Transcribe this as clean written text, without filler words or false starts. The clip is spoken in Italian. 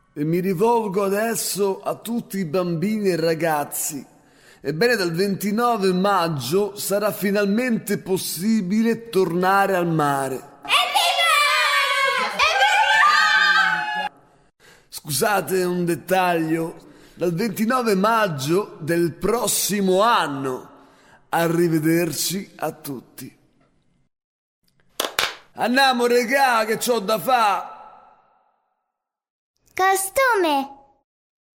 E mi rivolgo adesso a tutti i bambini e ragazzi. Ebbene, dal 29 maggio sarà finalmente possibile tornare al mare. Evviva! Evviva! Scusate un dettaglio, dal 29 maggio del prossimo anno. Arrivederci a tutti. Andiamo regà che c'ho da fa'. Costume!